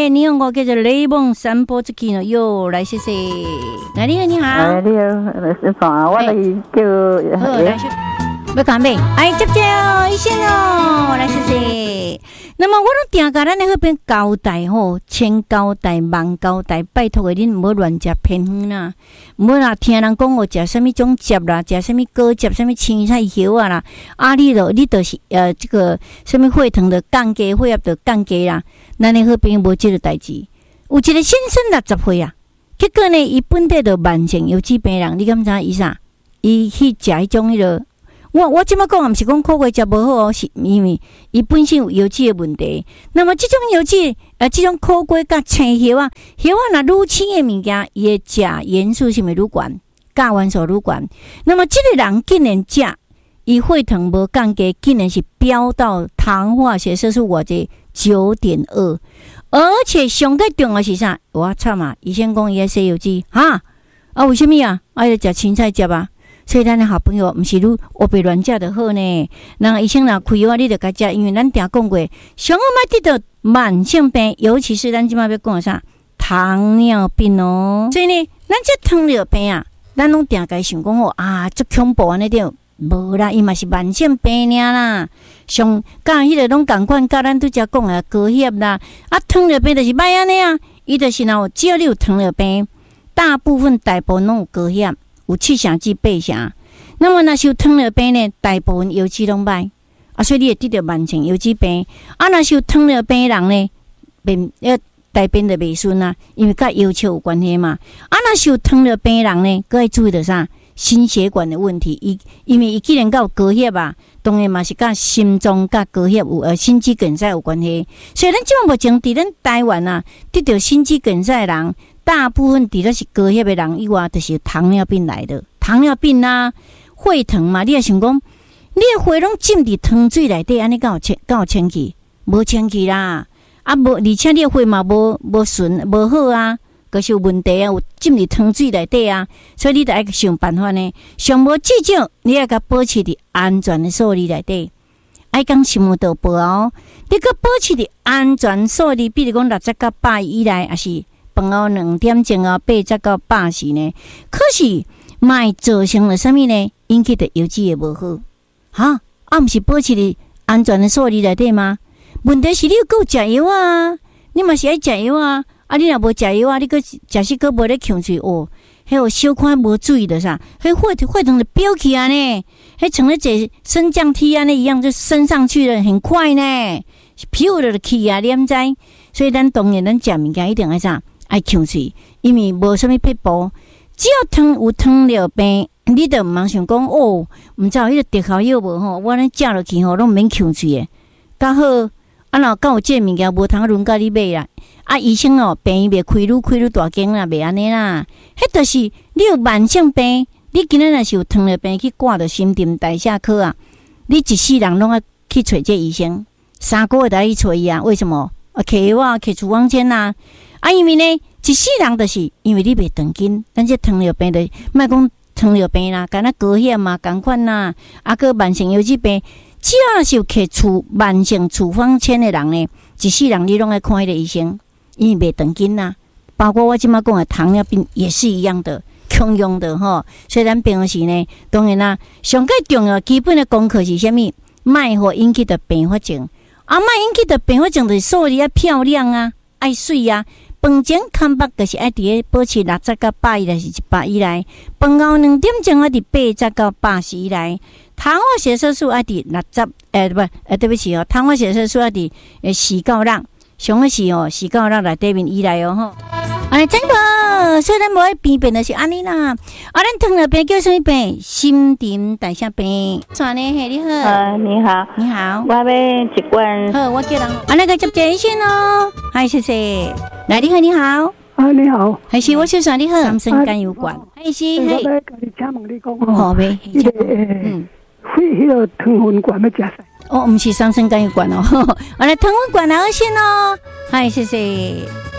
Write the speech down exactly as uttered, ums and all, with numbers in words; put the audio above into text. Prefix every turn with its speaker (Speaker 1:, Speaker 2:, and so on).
Speaker 1: 的霓虹国叫做雷蒙山波之基呢，又来谢谢。来，你好，你好。
Speaker 2: 哎，你好，是啥？我来叫。
Speaker 1: 好，来谢。要干咩？哎，接接哦，医生哦，来谢谢。那么我都定甲咱的迄边交代吼，千交代万交代，拜托的恁唔好乱食偏方啦，唔好啦听人讲我食什么种汁啦，食什么果汁，什么青菜叶啊啦，啊你就你就是呃这个什么血糖的降低，血压的降低啦，咱的迄边无这个代志。有一个先生六十岁啊，结果呢，伊本地就慢性腰子病人，你敢知伊啥？伊去食迄种迄个。我我即摆讲，毋是讲苦瓜食无好哦，是因为伊本身有腰子的问题。那么即种腰子，呃，即种苦瓜甲青叶啊，叶啊若愈青的物件，伊的钾元素是咪愈悬，钾元素愈悬。那么即个人竟然食，伊血糖无降低，竟然是飙到糖化血色素偌济九点二，而且上个重要是啥？我惨啊！医生讲伊爱洗腰子，哈啊？为什么啊？爱食青菜汁啊？所以咱的好朋友，毋是愈乌白乱食就好呢。人医生若开药，你就该食，因为咱定讲过，上好莫得到慢性病，尤其是咱即摆要讲啥糖尿病哦。所以呢，咱这糖尿病啊，咱拢定该想讲哦啊，足恐怖安尼着无啦，伊嘛是慢性病尔啦。上甲迄个拢共款，甲咱拄则讲诶高血啦，啊糖尿病就是歹安尼啊，伊就是若只要你有糖尿病，大部分大部分拢有高血。有七成至八成，那么若是有糖尿病呢，大部分腰子拢歹啊，所以你会得到慢性腰子病。啊，若是有糖尿病的人呢，便要大便就袂顺啊，因为甲腰笑有关系嘛。啊，若是有糖尿病的人呢，佮要注意到啥？心血管的问题，伊因为伊既然有高血啊，当然嘛是甲心脏甲高血有呃心肌梗塞有关系。所以咱即摆目前伫咱台湾啊，得到心肌梗塞的人。大部分除了是高血的人以外，就是糖尿病来的。糖尿病啊，血糖嘛，你也想讲，你的血拢浸伫汤水内底，安尼敢有清敢有清气？无清气啦，啊无，而且你的血嘛无无顺无好啊，就是有问题啊，有浸伫汤水内底啊，所以你得爱想办法呢。上无至少你要甲保持伫安全的数字内底，爱讲心无道报哦。你甲保持伫安全数字，比如讲六十到百以内，还是？饭后两点钟啊，八十到百时呢，可是卖造成了什么呢？引起的腰子也无好，哈啊，毋是保持伫安全的数字内底吗？问题是你有够食药啊，你嘛是爱食药啊，啊，你若无食药啊，你个食死个无咧控制哦，迄个小可无注意的啥，迄血血糖就飙起啊呢，迄像咧坐升降梯啊那一样就升上去了，很快呢，飘落去啊，你毋知？所以咱当然咱食物件一定爱啥？爱控制，因为无啥物撇步，只要糖有糖尿病，你就毋茫想讲哦，毋知有迄个特效药无吼？我咧食落去吼，拢毋免控制诶，较好。啊，若敢有这物件无通轮甲你买啦，啊，医生哦，病院袂开愈开愈大间啦，袂安尼啦。迄就是你有慢性病，你今仔若是有糖尿病去挂着新陈代谢科啊，你一世人拢要去找这医生，三个月才去找伊啊？为什么？啊，摕药啊，摕处方签呐。啊，因为呢，一世人就是因为你袂长紧，咱这糖尿病的，莫讲糖尿病啦，敢若高血嘛，共款啦，啊个慢性腰子病，只要是有摕处慢性处方签的人呢，一世人你拢爱看迄个医生，因为袂长紧啦。包括我即马讲的糖尿病也是一样的，共用的吼。所以咱平时呢，当然啦，上个重要基本的功课是啥物？莫互引起的并发症，啊，莫引起的并发症就是数字要漂亮啊，爱水啊。饭前空腹就是爱伫咧保持六十到百以内是一百以内，饭后两点钟爱伫八十到百十以内，糖化血色素爱伫六十，诶不，诶对不起哦，糖化血色素爱伫诶四到六，上个是哦四到六内底面以内哦吼。安尼真无，所以咱无爱病变就是安尼啦。啊，咱糖尿病叫什么病？新陈代谢病。算呢，嘿，你好。
Speaker 2: 呃，你好。
Speaker 1: 你好。
Speaker 2: 我要一罐。
Speaker 1: 好，我叫人。啊，那个接接线哦。嗨，谢谢。来，你好，你好。
Speaker 3: 啊，你好。
Speaker 1: 还是我小算你好。三生甘油罐。还是嘿。
Speaker 3: 我要甲你请问你讲
Speaker 1: 好呗。
Speaker 3: 迄个嗯，肺迄个糖分罐要食啥？
Speaker 1: 哦，毋是三生甘油罐哦。啊，来糖分罐来先哦。嗨，谢谢。